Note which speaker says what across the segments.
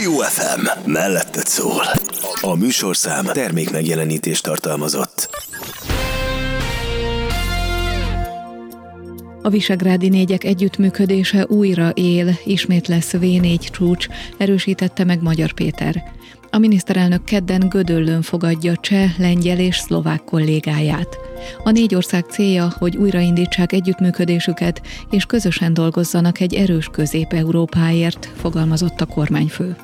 Speaker 1: Trio FM melletted szól. A műsorszám termékmegjelenítést tartalmazott.
Speaker 2: A visegrádi négyek együttműködése újra él, ismét lesz V4 csúcs, erősítette meg Magyar Péter. A miniszterelnök kedden Gödöllőn fogadja cseh, lengyel és szlovák kollégáját. A négy ország célja, hogy újraindítsák együttműködésüket, és közösen dolgozzanak egy erős Közép-Európáért, fogalmazott a kormányfő.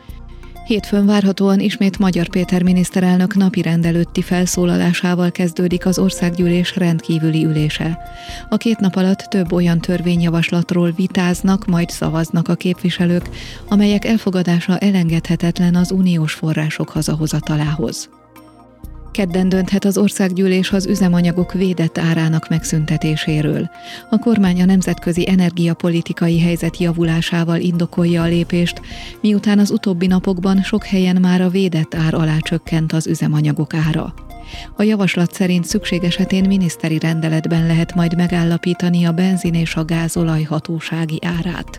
Speaker 2: Hétfőn várhatóan ismét Magyar Péter miniszterelnök napirend előtti felszólalásával kezdődik az országgyűlés rendkívüli ülése. A 2 nap alatt több olyan törvényjavaslatról vitáznak, majd szavaznak a képviselők, amelyek elfogadása elengedhetetlen az uniós források hazahozatalához. Kedden dönthet az országgyűlés az üzemanyagok védett árának megszüntetéséről. A kormány a nemzetközi energiapolitikai helyzet javulásával indokolja a lépést, miután az utóbbi napokban sok helyen már a védett ár alá csökkent az üzemanyagok ára. A javaslat szerint szükség esetén miniszteri rendeletben lehet majd megállapítani a benzin és a gázolaj hatósági árát.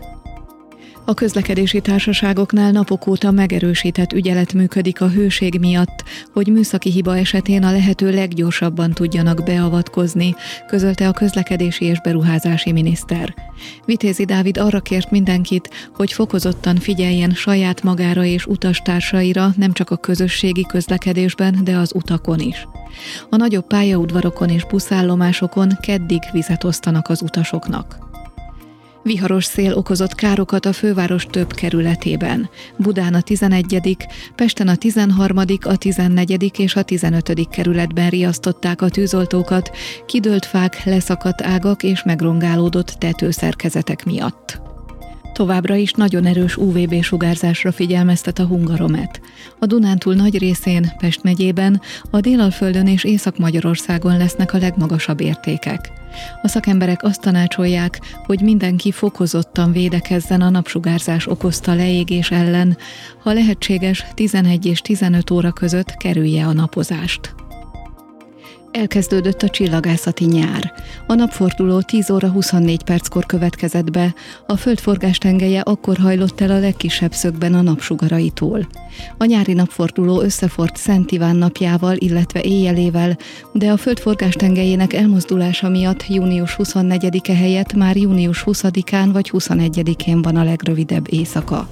Speaker 2: A közlekedési társaságoknál napok óta megerősített ügyelet működik a hőség miatt, hogy műszaki hiba esetén a lehető leggyorsabban tudjanak beavatkozni, közölte a közlekedési és beruházási miniszter. Vitézi Dávid arra kért mindenkit, hogy fokozottan figyeljen saját magára és utastársaira, nem csak a közösségi közlekedésben, de az utakon is. A nagyobb pályaudvarokon és buszállomásokon keddig vizet osztanak az utasoknak. Viharos szél okozott károkat a főváros több kerületében. Budán a 11., Pesten a 13., a 14. és a 15. kerületben riasztották a tűzoltókat, kidőlt fák, leszakadt ágak és megrongálódott tetőszerkezetek miatt. Továbbra is nagyon erős UVB-sugárzásra figyelmeztet a Hungaromet. A Dunántúl nagy részén, Pest megyében, a Délalföldön és Észak-Magyarországon lesznek a legmagasabb értékek. A szakemberek azt tanácsolják, hogy mindenki fokozottan védekezzen a napsugárzás okozta leégés ellen, ha lehetséges 11 és 15 óra között kerülje a napozást. Elkezdődött a csillagászati nyár. A napforduló 10 óra 24 perckor következett be, a Földforgás tengelye akkor hajlott el a legkisebb szögben a napsugaraitól. A nyári napforduló összefort Szent Iván napjával, illetve éjjelével, de a Földforgás tengelyének elmozdulása miatt június 24-e helyett már június 20-án vagy 21-én van a legrövidebb éjszaka.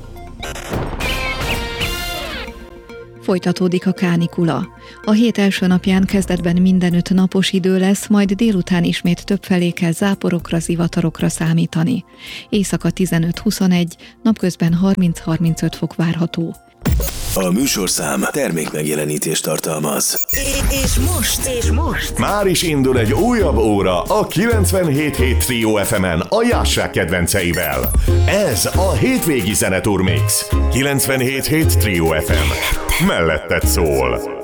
Speaker 2: Folytatódik a kánikula. A hét első napján kezdetben mindenütt napos idő lesz, majd délután ismét többfelé kell záporokra, zivatarokra számítani. Éjszaka 15-21, napközben 30-35 fok várható.
Speaker 1: A műsorszám termékmegjelenítést tartalmaz.
Speaker 3: És most
Speaker 4: már is indul egy újabb óra a 97.7 Trio FM-en a Jássák kedvenceivel. Ez a hétvégi zeneturmix. 97.7 Trio FM. Melletted szól.